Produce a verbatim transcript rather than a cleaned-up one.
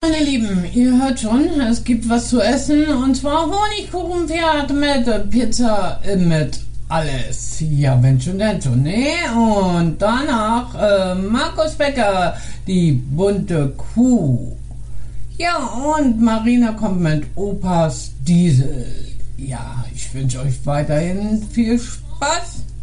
Meine Lieben, ihr hört schon, es gibt was zu essen und zwar Honigkuchenpferd mit Pizza mit alles. Ja, Mensch und Enzo, ne? Und danach äh, Markus Becker, die bunte Kuh. Ja, und Marina kommt mit Opas Diesel. Ja, ich wünsche euch weiterhin viel Spaß.